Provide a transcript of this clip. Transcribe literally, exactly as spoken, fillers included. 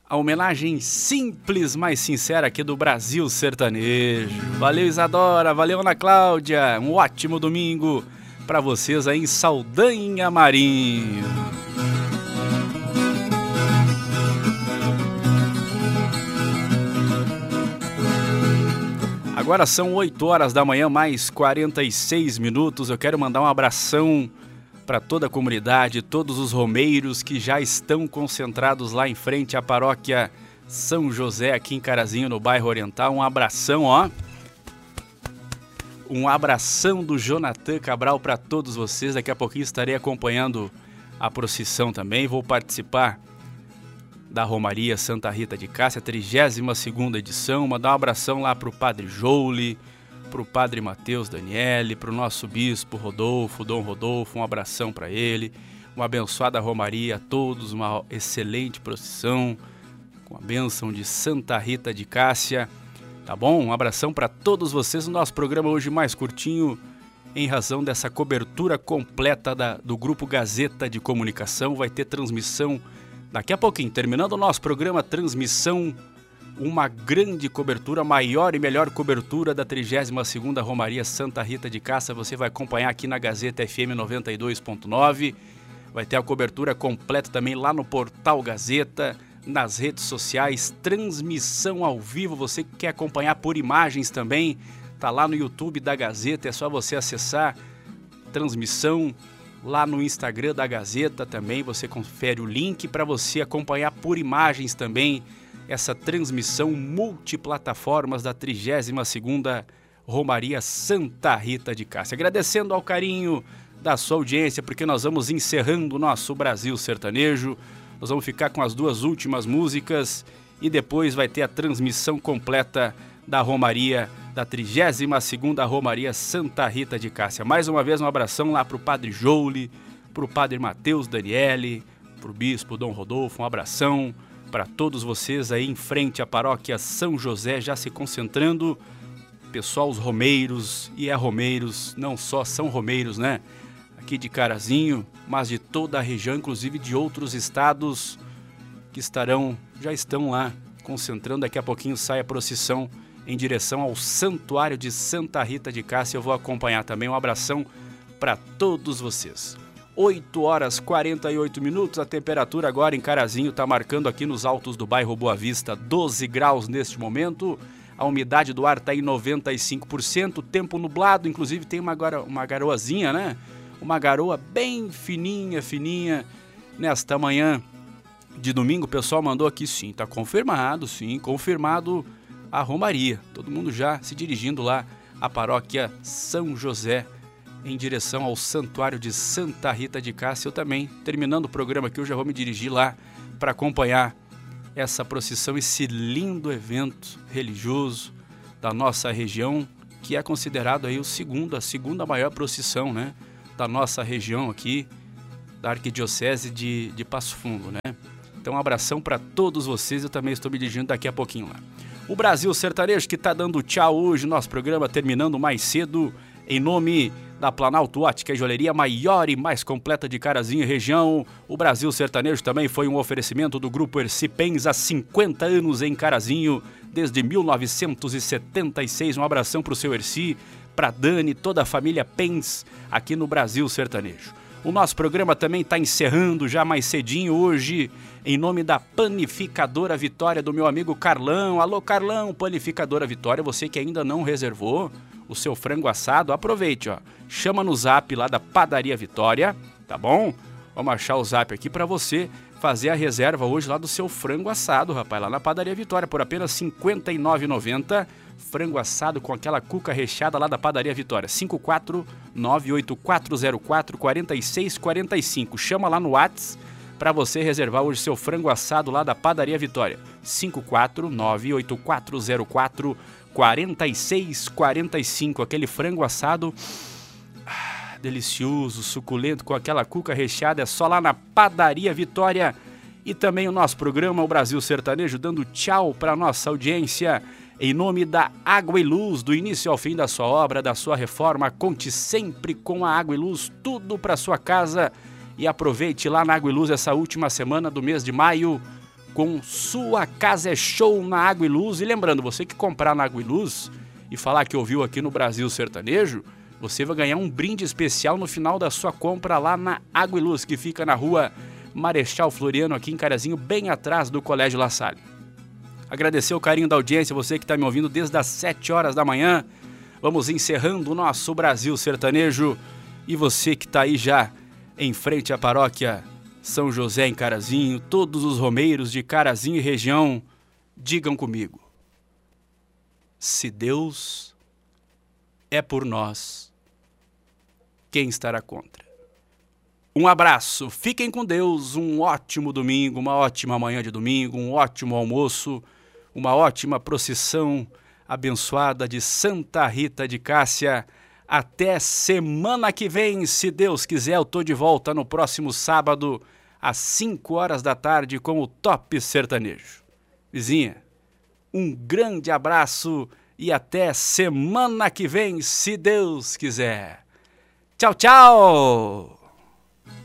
A homenagem simples, mas sincera aqui do Brasil Sertanejo. Valeu, Isadora, valeu, Ana Cláudia. Um ótimo domingo para vocês aí em Saldanha Marinho. Agora são oito horas da manhã, mais quarenta e seis minutos. Eu quero mandar um abração para toda a comunidade, todos os romeiros que já estão concentrados lá em frente à paróquia São José, aqui em Carazinho, no bairro Oriental. Um abração, ó. Um abração do Jonathan Cabral para todos vocês. Daqui a pouquinho estarei acompanhando a procissão também. Vou participar da Romaria Santa Rita de Cássia, trigésima segunda edição. Mandar um abração lá para o Padre Joule, para o Padre Matheus Daniele, para o nosso Bispo Rodolfo, Dom Rodolfo, um abração para ele, uma abençoada Romaria a todos, uma excelente procissão, com a bênção de Santa Rita de Cássia, tá bom? Um abração para todos vocês, no nosso programa hoje mais curtinho, em razão dessa cobertura completa da, do Grupo Gazeta de Comunicação. Vai ter transmissão daqui a pouquinho, terminando o nosso programa, transmissão, uma grande cobertura, maior e melhor cobertura da trigésima segunda Romaria Santa Rita de Cássia. Você vai acompanhar aqui na Gazeta F M noventa e dois ponto nove. Vai ter a cobertura completa também lá no portal Gazeta, nas redes sociais, transmissão ao vivo. Você que quer acompanhar por imagens também, tá lá no YouTube da Gazeta, é só você acessar transmissão lá no Instagram da Gazeta também. Você confere o link para você acompanhar por imagens também essa transmissão multiplataformas da trigésima segunda Romaria Santa Rita de Cássia. Agradecendo ao carinho da sua audiência, porque nós vamos encerrando o nosso Brasil Sertanejo. Nós vamos ficar com as duas últimas músicas e depois vai ter a transmissão completa da Romaria, da trigésima segunda Romaria Santa Rita de Cássia. Mais uma vez um abração lá para o Padre Joule, para o Padre Matheus Daniele, para o Bispo Dom Rodolfo, um abração para todos vocês aí em frente à paróquia São José, já se concentrando. Pessoal, os romeiros, e é romeiros, não só são romeiros, né? Aqui de Carazinho, mas de toda a região, inclusive de outros estados que estarão, já estão lá concentrando. Daqui a pouquinho sai a procissão em direção ao Santuário de Santa Rita de Cássia. Eu vou acompanhar também. Um abração para todos vocês. oito horas e quarenta e oito minutos, a temperatura agora em Carazinho está marcando aqui nos altos do bairro Boa Vista doze graus neste momento, a umidade do ar está em noventa e cinco por cento, tempo nublado, inclusive tem uma, uma garoazinha, né? Uma garoa bem fininha, fininha, nesta manhã de domingo. O pessoal mandou aqui, sim, está confirmado, sim, confirmado a Romaria, todo mundo já se dirigindo lá à paróquia São José, em direção ao Santuário de Santa Rita de Cássia. Eu também, terminando o programa aqui, eu já vou me dirigir lá para acompanhar essa procissão, esse lindo evento religioso da nossa região, que é considerado aí o segundo, a segunda maior procissão, né, da nossa região aqui, da Arquidiocese de, de Passo Fundo, né? Então um abração para todos vocês, eu também estou me dirigindo daqui a pouquinho lá. O Brasil Sertanejo que está dando tchau hoje, nosso programa terminando mais cedo, em nome da Planalto Ótica e Joalheria, maior e mais completa de Carazinho e região. O Brasil Sertanejo também foi um oferecimento do Grupo Erci Pens, há cinquenta anos em Carazinho, desde mil novecentos e setenta e seis. Um abração para o seu Erci, para Dani, toda a família Pens, aqui no Brasil Sertanejo. O nosso programa também está encerrando já mais cedinho hoje, em nome da Panificadora Vitória, do meu amigo Carlão. Alô, Carlão, Panificadora Vitória, você que ainda não reservou o seu frango assado, aproveite, ó. Chama no zap lá da Padaria Vitória, tá bom? Vamos achar o zap aqui para você fazer a reserva hoje lá do seu frango assado, rapaz, lá na Padaria Vitória, por apenas cinquenta e nove reais e noventa centavos. Frango assado com aquela cuca recheada lá da Padaria Vitória. cinco quatro nove oito quatro zero quatro quatro seis quatro cinco. Chama lá no WhatsApp para você reservar hoje seu frango assado lá da Padaria Vitória. cinco quatro nove oito quatro zero quatro quatro seis quatro cinco. Aquele frango assado ah, delicioso, suculento, com aquela cuca recheada, é só lá na Padaria Vitória. E também o nosso programa, o Brasil Sertanejo, dando tchau para a nossa audiência. Em nome da Água e Luz, do início ao fim da sua obra, da sua reforma, conte sempre com a Água e Luz, tudo para sua casa. E aproveite lá na Água e Luz essa última semana do mês de maio, com Sua Casa é Show na Água e Luz. E lembrando, você que comprar na Água e Luz e falar que ouviu aqui no Brasil Sertanejo, você vai ganhar um brinde especial no final da sua compra lá na Água e Luz, que fica na rua Marechal Floriano, aqui em Carazinho, bem atrás do Colégio La Salle. Agradecer o carinho da audiência, você que está me ouvindo desde as sete horas da manhã. Vamos encerrando o nosso Brasil Sertanejo. E você que está aí já em frente à paróquia São José em Carazinho, todos os romeiros de Carazinho e região, digam comigo: se Deus é por nós, quem estará contra? Um abraço, fiquem com Deus, um ótimo domingo, uma ótima manhã de domingo, um ótimo almoço, uma ótima procissão abençoada de Santa Rita de Cássia. Até semana que vem, se Deus quiser, eu tô de volta no próximo sábado, às cinco horas da tarde, com o Top Sertanejo. Vizinha, um grande abraço e até semana que vem, se Deus quiser. Tchau, tchau!